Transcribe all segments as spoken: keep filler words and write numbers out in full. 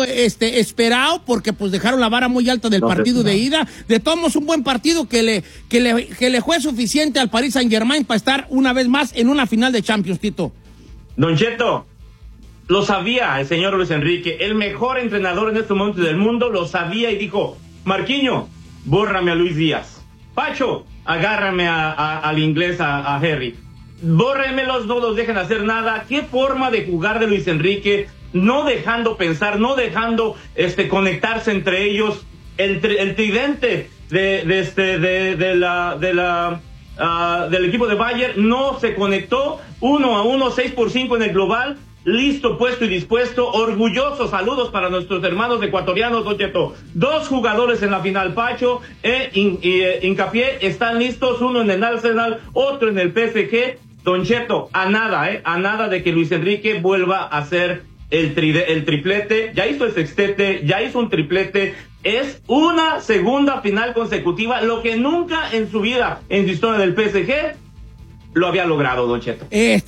partido este, esperado, porque pues dejaron la vara muy alta del no partido de ida. De todos modos, un buen partido que le, que le, que le fue suficiente al Paris Saint-Germain para estar una vez más en una final de Champions, Tito. Don Cheto, lo sabía el señor Luis Enrique, el mejor entrenador en este momento del mundo, lo sabía y dijo: Marquinhos, bórrame a Luis Díaz. Pacho, agárrame a, a, al inglés, a, a Harry. Bórremelos, no los dejen hacer nada. Qué forma de jugar de Luis Enrique, no dejando pensar, no dejando este conectarse entre ellos. El, el tridente de, de este de, de la de la uh, del equipo de Bayern no se conectó. Uno a uno, seis por cinco en el global. Listo, puesto y dispuesto, orgulloso. Saludos para nuestros hermanos ecuatorianos, Don Cheto. Dos jugadores en la final, Pacho e in, eh, Hincapié, están listos, uno en el Arsenal, otro en el P S G. Don Cheto, a nada, eh, a nada de que Luis Enrique vuelva a hacer el, tri, el triplete. Ya hizo el sextete, ya hizo un triplete. Es una segunda final consecutiva, lo que nunca en su vida, en su historia del P S G, lo había logrado, Don Cheto.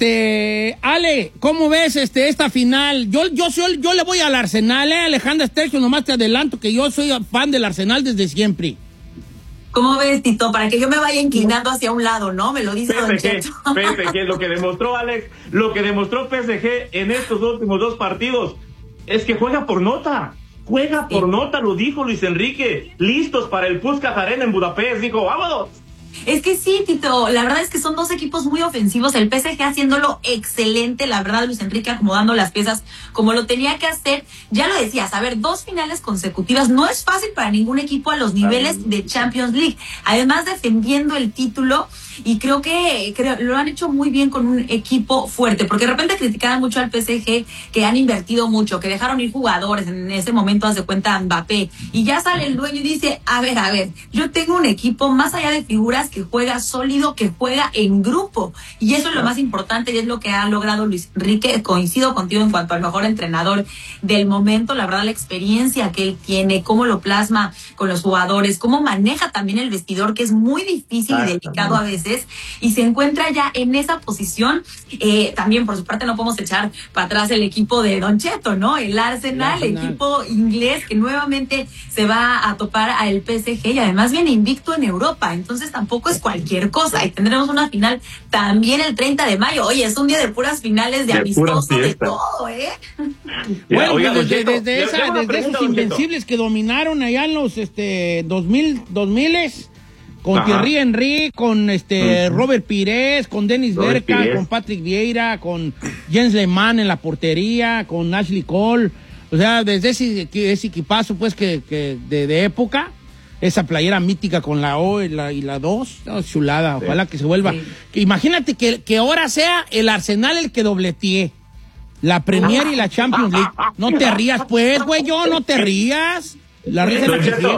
Este, Ale, ¿cómo ves este esta final? Yo yo soy, yo le voy al Arsenal, eh, Alejandra Stercio, nomás te adelanto que yo soy fan del Arsenal desde siempre. ¿Cómo ves, Tito? Para que yo me vaya inclinando hacia un lado, ¿no? Me lo dice Don Cheto. P S G, lo que demostró Alex, lo que demostró P S G en estos últimos dos partidos, es que juega por nota. Juega por sí. nota, lo dijo Luis Enrique. Listos para el Puskás Arena en Budapest, dijo, vámonos. Es que sí, Tito, la verdad es que son dos equipos muy ofensivos, el P S G haciéndolo excelente, la verdad, Luis Enrique acomodando las piezas como lo tenía que hacer. Ya lo decías, a ver, dos finales consecutivas no es fácil para ningún equipo a los niveles de Champions League, además defendiendo el título, y creo que creo, lo han hecho muy bien con un equipo fuerte, porque de repente criticaban mucho al P S G, que han invertido mucho, que dejaron ir jugadores, en ese momento haz de cuenta Mbappé, y ya sale el dueño y dice, a ver, a ver, yo tengo un equipo más allá de figuras que juega sólido, que juega en grupo, y eso es lo más importante y es lo que ha logrado Luis Enrique. Coincido contigo en cuanto al mejor entrenador del momento, la verdad, la experiencia que él tiene, cómo lo plasma con los jugadores, cómo maneja también el vestidor, que es muy difícil y delicado a veces, y se encuentra ya en esa posición. Eh, también por su parte no podemos echar para atrás el equipo de Don Cheto, ¿no? El Arsenal, el Arsenal, equipo inglés que nuevamente se va a topar al P S G y además viene invicto en Europa, entonces tampoco es cualquier cosa, y tendremos una final también el treinta de mayo. Oye, es un día de puras finales, de, de amistoso, de todo, ¿eh? Bueno, oiga, pues desde, desde, desde, esa, desde esos invencibles que dominaron allá en los este dos mil, dos miles, con Ajá. Thierry Henry, con este uh-huh. Robert Pires, con Dennis Robert Bergkamp, Pires. Con Patrick Vieira, con Jens Lehmann en la portería, con Ashley Cole, o sea, desde ese, ese equipazo pues que, que de, de época. Esa playera mítica con la O y la, y la dos, oh, chulada, ojalá sí. que se vuelva. Sí. Imagínate que, que ahora sea el Arsenal el que dobletee la Premier y la Champions League. No te rías, pues, güey, yo no te rías. La risa Don Cheto,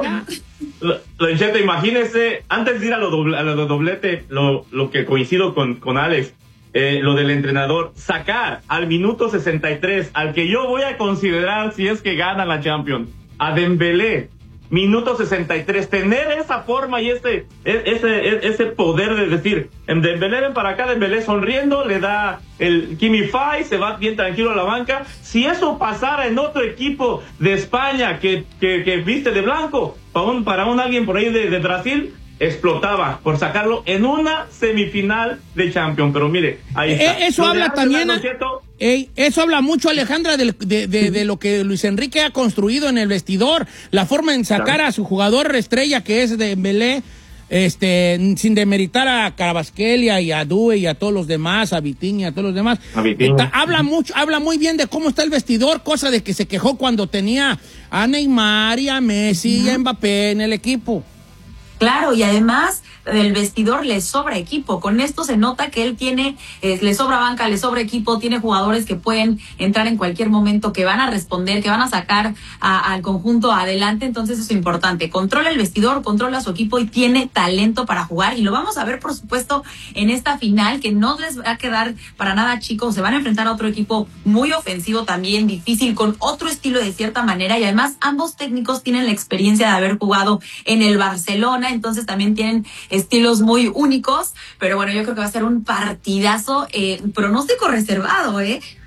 Don Cheto, imagínese, antes de ir a lo, doble, a lo doblete, lo, lo que coincido con, con Alex, eh, lo del entrenador, sacar al minuto sesenta y tres, al que yo voy a considerar si es que gana la Champions, a Dembélé. Minuto sesenta y tres, tener esa forma y ese ese ese poder de decir, en Dembélé ven para acá, Dembélé sonriendo, le da el Kimi Fai, se va bien tranquilo a la banca. Si eso pasara en otro equipo de España que, que, que viste de blanco, para un, para un alguien por ahí de, de Brasil, explotaba por sacarlo en una semifinal de Champions. Pero mire, ahí está. Eh, eso Lo habla también... Ey, eso habla mucho, Alejandra, de, de, de, de lo que Luis Enrique ha construido en el vestidor, la forma en sacar claro. a su jugador estrella, que es Dembélé, este, sin demeritar a Carabasquelia y a Due y a todos los demás, a Vitinha y a todos los demás. Está, habla mucho, habla muy bien de cómo está el vestidor, cosa de que se quejó cuando tenía a Neymar y a Messi uh-huh. y a Mbappé en el equipo. Claro, y además del vestidor le sobra equipo. Con esto se nota que él tiene, eh, le sobra banca, le sobra equipo, tiene jugadores que pueden entrar en cualquier momento, que van a responder, que van a sacar a, al conjunto adelante. Entonces eso es importante. Controla el vestidor, controla su equipo y tiene talento para jugar. Y lo vamos a ver, por supuesto, en esta final, que no les va a quedar para nada chicos. Se van a enfrentar a otro equipo muy ofensivo también, difícil, con otro estilo de cierta manera. Y además ambos técnicos tienen la experiencia de haber jugado en el Barcelona. Entonces también tienen estilos muy únicos, pero bueno, yo creo que va a ser un partidazo, eh, pronóstico reservado, ¿eh?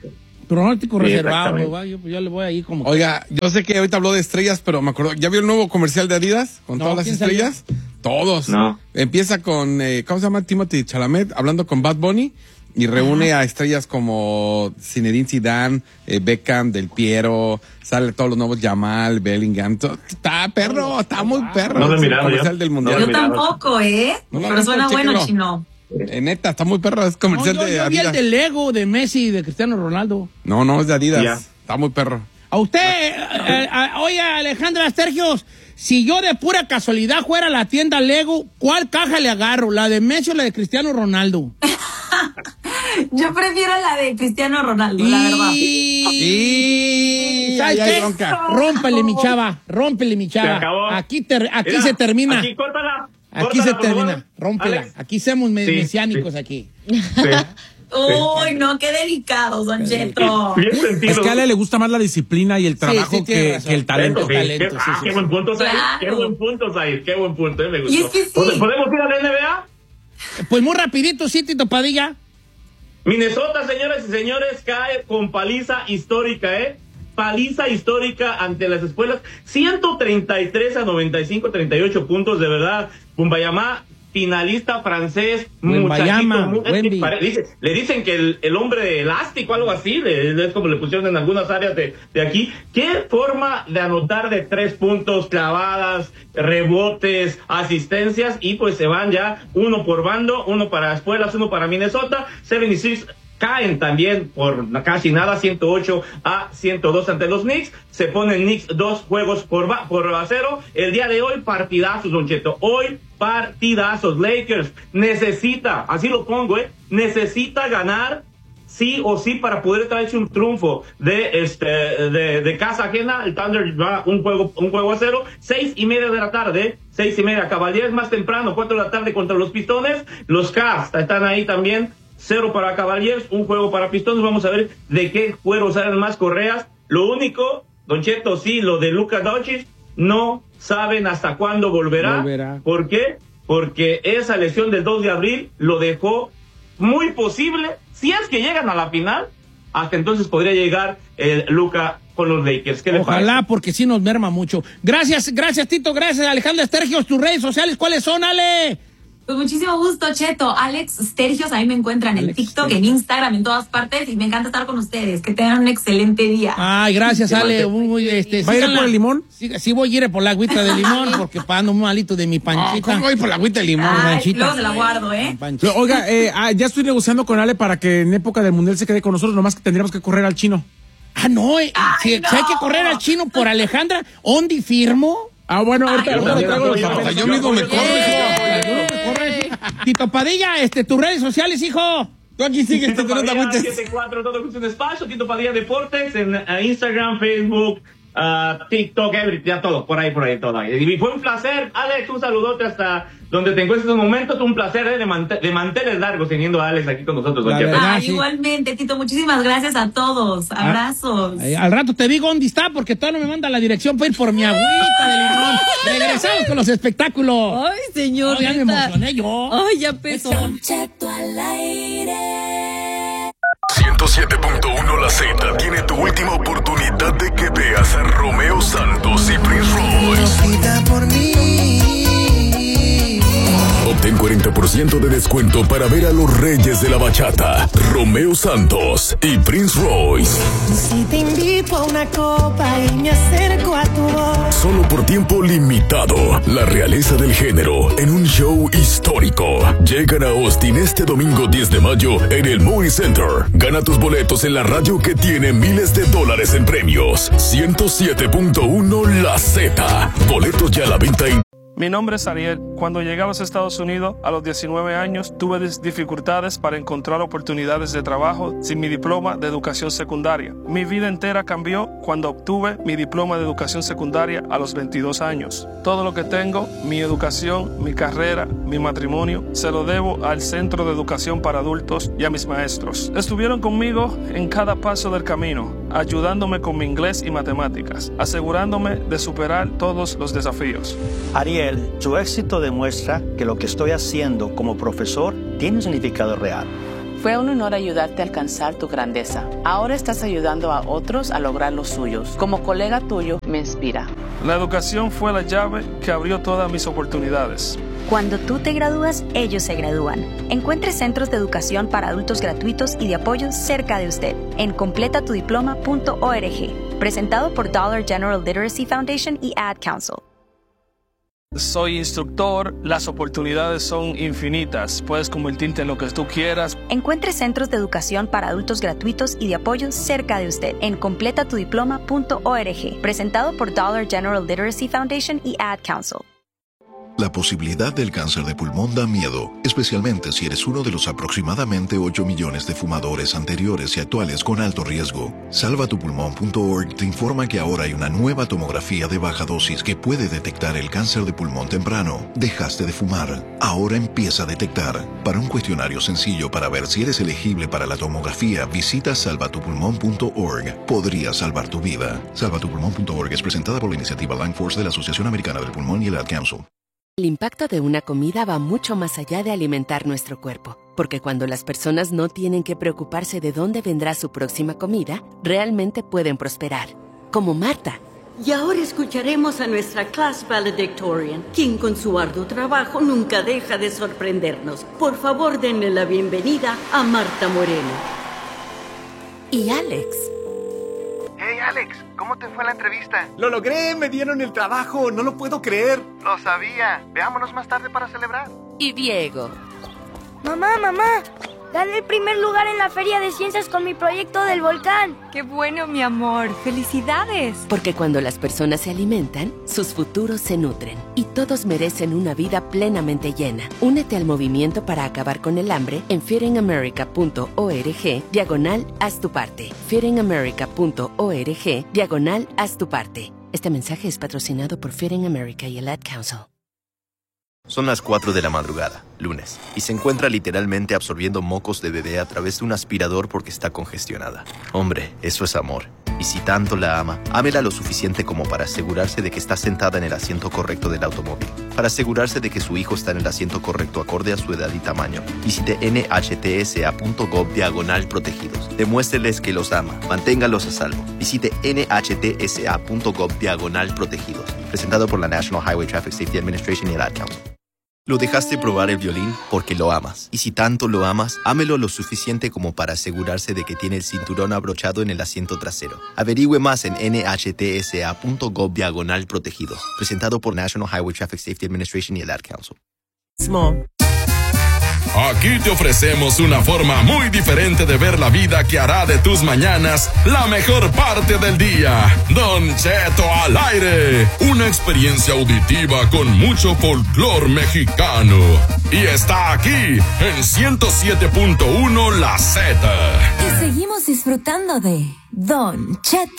Pronóstico sí, reservado, yo, yo le voy ahí como... Oiga, yo sé que ahorita habló de estrellas, pero me acuerdo, ¿ya vio el nuevo comercial de Adidas? Con no, todas las estrellas. Salió? Todos. No. Empieza con, eh, ¿cómo se llama? Timothy Chalamet, hablando con Bad Bunny, y reúne Ajá. a estrellas como Zinedine Zidane, eh, Beckham, Del Piero, sale todos los nuevos, Jamal, Bellingham. Está perro, está muy perro. No lo he mirado, comercial del mundial. Yo tampoco, ¿eh? No, pero suena bueno, chino. Eh, neta, está muy perro, es comercial no, yo, de yo Adidas. vi el de Lego, de Messi y de Cristiano Ronaldo. No, no, es de Adidas. Yeah. Está muy perro. A usted, eh, eh, oye, Alejandra Stergios, si yo de pura casualidad fuera a la tienda Lego, ¿cuál caja le agarro? ¿La de Messi o la de Cristiano Ronaldo? Yo prefiero la de Cristiano Ronaldo, y... la verdad. Y... ¿Sabes qué? Rómpele, mi chava, rómpele, mi chava. Se acabó. Aquí, ter... aquí Mira, se termina. Aquí, córtala. Aquí córtala, se termina, rómpela. Alex. Aquí somos sí, mesiánicos sí. aquí. Sí. Uy, no, qué delicado, Don Cheto. Es que a Ale le gusta más la disciplina y el trabajo sí, sí, que, que el talento. Sí, talento qué, sí, ah, sí, qué sí. buen punto, Zahir. Claro. Qué buen punto, Zahir. Qué buen punto, eh, me gustó. Y es que sí. ¿Podemos ir a la N B A? Pues muy rapidito, sí, Tito Padilla. Minnesota, señoras y señores, cae con paliza histórica, ¿eh? Paliza histórica ante las escuelas. ciento treinta y tres a noventa y cinco, treinta y ocho puntos, de verdad. Bumbayamá, finalista francés, muchachito. Dice, le dicen que el, el hombre elástico, algo así, le, es como le pusieron en algunas áreas de, de aquí. ¿Qué forma de anotar de tres puntos, clavadas, rebotes, asistencias? Y pues se van ya uno por bando, uno para escuelas, uno para Minnesota. setenta y seis caen también por casi nada, ciento ocho a ciento dos ante los Knicks. Se ponen Knicks dos juegos por, por cero. El día de hoy, partidazos, Don Cheto. Hoy, partidazos. Lakers necesita, así lo pongo, ¿eh? Necesita ganar sí o sí para poder traerse un triunfo de este de, de casa ajena. El Thunder va un juego un juego a cero. Seis y media de la tarde. Seis y media. Cavaliers más temprano. Cuatro de la tarde contra los Pistones. Los Cavs están ahí también. Cero para Cavaliers, un juego para Pistones. Vamos a ver de qué juego salen más correas. Lo único, Don Cheto, sí, lo de Luka Doncic, no saben hasta cuándo volverá. volverá. ¿Por qué? Porque esa lesión del dos de abril lo dejó muy posible. Si es que llegan a la final, hasta entonces podría llegar el Luka con los Lakers. ¿Qué le Ojalá, parece? Porque sí nos merma mucho. Gracias, gracias, Tito. Gracias, Alejandra Stergios. Tus redes sociales, ¿cuáles son, Ale? Pues muchísimo gusto, Cheto. Alex Stergios, ahí me encuentran en Alex TikTok, Stergios. En Instagram, en todas partes, y me encanta estar con ustedes. Que tengan un excelente día. Ay, gracias, Ale. Muy, este, ¿Va a ir por el limón? Sí, sí, voy a ir por la agüita de limón, porque ando muy malito de mi panchita. Oh, ¿cómo voy por la agüita de limón? Ay, luego se la guardo, ¿eh? Pero, oiga, eh, ah, ya estoy negociando con Ale para que en época del Mundial se quede con nosotros, nomás que tendríamos que correr al chino. Ah, no, eh, Ay, si, no. si hay que correr al chino por Alejandra, ¿dónde firmo? Ah, bueno, ahorita, ahorita le traigo los papeles. Yo mismo me corro, Tito Padilla, este, tus redes sociales, hijo. Tú aquí sigues, Tito Padilla setenta y cuatro, todo es un espacio. Tito Padilla Deportes en uh, Instagram, Facebook, uh, TikTok, everything, ya todo, por ahí, por ahí, todo. Y fue un placer, Alex, un saludote hasta donde te encuentres en estos momentos. Un placer eh, de, mant de manteles largos teniendo a Alex aquí con nosotros. Ah, sí. Igualmente, Tito, muchísimas gracias a todos. Abrazos. Ah, al rato te digo dónde está, porque todavía no me manda la dirección para ir por mi agüita de limón. Regresamos con los espectáculos. Ay, señor. Oh, ya me emocioné yo. Ay, ya pesó. ciento siete punto uno La Z tiene tu última oportunidad de que veas a Romeo Santos y Prince Royce. Obtén cuarenta por ciento de descuento para ver a los reyes de la bachata, Romeo Santos y Prince Royce. Si te invito a una copa y me acerco a tu voz. Solo por tiempo limitado, la realeza del género en un show histórico. Llegan a Austin este domingo diez de mayo en el Moody Center. Gana tus boletos en la radio que tiene miles de dólares en premios. ciento siete punto uno La Z. Boletos ya a la venta en... Mi nombre es Ariel. Cuando llegué a los Estados Unidos a los diecinueve años, tuve dificultades para encontrar oportunidades de trabajo sin mi diploma de educación secundaria. Mi vida entera cambió cuando obtuve mi diploma de educación secundaria a los veintidós años. Todo lo que tengo, mi educación, mi carrera, mi matrimonio, se lo debo al Centro de Educación para Adultos y a mis maestros. Estuvieron conmigo en cada paso del camino, ayudándome con mi inglés y matemáticas, asegurándome de superar todos los desafíos. Ariel, su éxito demuestra que lo que estoy haciendo como profesor tiene un significado real. Fue un honor ayudarte a alcanzar tu grandeza. Ahora estás ayudando a otros a lograr los suyos. Como colega tuyo, me inspira. La educación fue la llave que abrió todas mis oportunidades. Cuando tú te gradúas, ellos se gradúan. Encuentre centros de educación para adultos gratuitos y de apoyo cerca de usted en completa tu diploma punto org. Presentado por Dollar General Literacy Foundation y Ad Council. Soy instructor, las oportunidades son infinitas. Puedes convertirte en lo que tú quieras. Encuentre centros de educación para adultos gratuitos y de apoyo cerca de usted en completa tu diploma punto org. Presentado por Dollar General Literacy Foundation y Ad Council. La posibilidad del cáncer de pulmón da miedo, especialmente si eres uno de los aproximadamente ocho millones de fumadores anteriores y actuales con alto riesgo. salva tu pulmón punto org te informa que ahora hay una nueva tomografía de baja dosis que puede detectar el cáncer de pulmón temprano. Dejaste de fumar, ahora empieza a detectar. Para un cuestionario sencillo para ver si eres elegible para la tomografía, visita salva tu pulmón punto org. Podría salvar tu vida. salva tu pulmón punto org es presentada por la iniciativa Lung Force de la Asociación Americana del Pulmón y el Ad Council. El impacto de una comida va mucho más allá de alimentar nuestro cuerpo, porque cuando las personas no tienen que preocuparse de dónde vendrá su próxima comida, realmente pueden prosperar. Como Marta. Y ahora escucharemos a nuestra class valedictorian, quien con su arduo trabajo nunca deja de sorprendernos. Por favor, denle la bienvenida a Marta Moreno. Y Alex. Hey Alex, ¿cómo te fue la entrevista? ¡Lo logré! ¡Me dieron el trabajo! ¡No lo puedo creer! Lo sabía. Veámonos más tarde para celebrar. Y Diego. Mamá, mamá, gané el primer lugar en la Feria de Ciencias con mi proyecto del volcán. ¡Qué bueno, mi amor! ¡Felicidades! Porque cuando las personas se alimentan, sus futuros se nutren. Y todos merecen una vida plenamente llena. Únete al movimiento para acabar con el hambre en feeding america punto org, diagonal, haz tu parte. feeding america punto org, diagonal, haz tu parte. Este mensaje es patrocinado por Feeding America y el Ad Council. Son las cuatro de la madrugada, lunes, y se encuentra literalmente absorbiendo mocos de bebé a través de un aspirador porque está congestionada. Hombre, eso es amor. Y si tanto la ama, ámela lo suficiente como para asegurarse de que está sentada en el asiento correcto del automóvil, para asegurarse de que su hijo está en el asiento correcto acorde a su edad y tamaño. Visite N H T S A punto gov diagonal protegidos. Demuéstreles que los ama. Manténgalos a salvo. Visite N H T S A punto gov diagonal protegidos. Presentado por la National Highway Traffic Safety Administration y el Ad Council. Lo dejaste probar el violín porque lo amas. Y si tanto lo amas, ámelo lo suficiente como para asegurarse de que tiene el cinturón abrochado en el asiento trasero. Averigüe más en N H T S A punto gov diagonal protegidos. Presentado por National Highway Traffic Safety Administration y el Ad Council. Small. Aquí te ofrecemos una forma muy diferente de ver la vida que hará de tus mañanas la mejor parte del día. Don Cheto al aire. Una experiencia auditiva con mucho folclor mexicano. Y está aquí en ciento siete punto uno La Z. Y seguimos disfrutando de Don Cheto